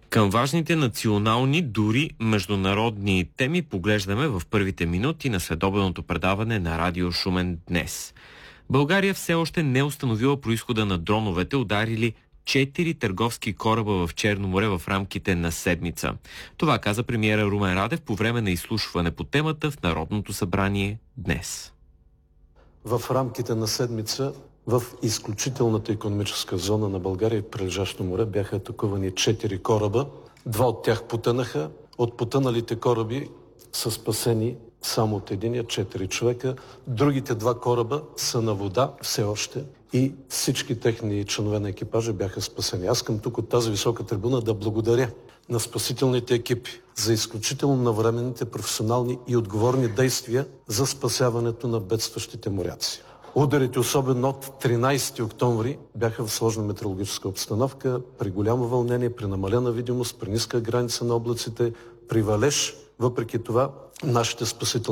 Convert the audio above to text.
Към важните национални, дори международни теми поглеждаме в първите минути на следобедното предаване на Радио Шумен днес. България все още не е установила произхода на дроновете, ударили 4 търговски кораба в Черно море в рамките на седмица. Това каза премиера Румен Радев по време на изслушване по темата в Народното събрание днес. В рамките на седмица в изключителната икономическа зона на България и прилежащо море бяха атакувани 4 кораба. 2 от тях потънаха. От потъналите кораби са спасени само от единия 4 човека. Другите 2 кораба са на вода все още и всички техни членове на екипажа бяха спасени. Аз искам тук от тази висока трибуна да благодаря на спасителните екипи за изключително навременните, професионални и отговорни действия за спасяването на бедстващите моряци. Ударите, особено от 13 октомври, бяха в сложна метеорологическа обстановка, при голямо вълнение, при намалена видимост, при ниска граница на облаците, при валеж. Въпреки това, нашите спасителни